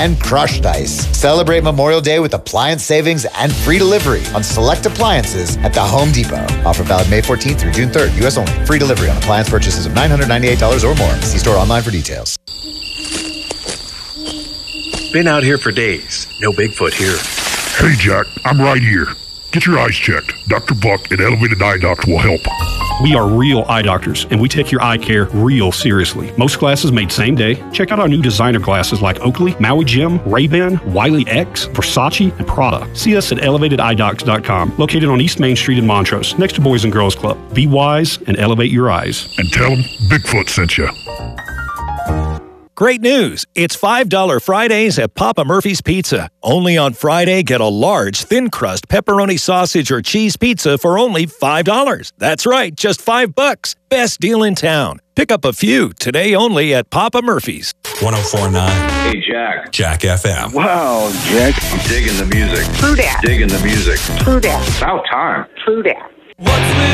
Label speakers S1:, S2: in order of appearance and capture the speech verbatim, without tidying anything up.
S1: and crushed ice. Celebrate Memorial Day with appliance savings and free delivery on select appliances at the Home Depot. Offer valid May fourteenth through June third, U S only. Free delivery on appliance purchases of nine hundred ninety-eight dollars or more. See store online for details.
S2: Been out here for days. No Bigfoot here.
S3: Hey, Jack, I'm right here. Get your eyes checked. Doctor Buck at Elevated Eye Docs will help.
S4: We are real eye doctors, and we take your eye care real seriously. Most glasses made same day. Check out our new designer glasses like Oakley, Maui Jim, Ray-Ban, Wiley X, Versace, and Prada. See us at elevated eye docs dot com, located on East Main Street in Montrose, next to Boys and Girls Club. Be wise and elevate your eyes.
S3: And tell them Bigfoot sent you.
S5: Great news! It's five dollar Fridays at Papa Murphy's Pizza. Only on Friday, get a large, thin-crust pepperoni sausage or cheese pizza for only five dollars. That's right, just five bucks. Best deal in town. Pick up a few today only at Papa Murphy's.
S6: one oh four point nine.
S7: Hey, Jack.
S6: Jack F M.
S7: Wow, Jack. I'm digging the music.
S8: True that.
S7: Digging the music.
S8: True that.
S7: About time.
S8: True that.
S9: What's with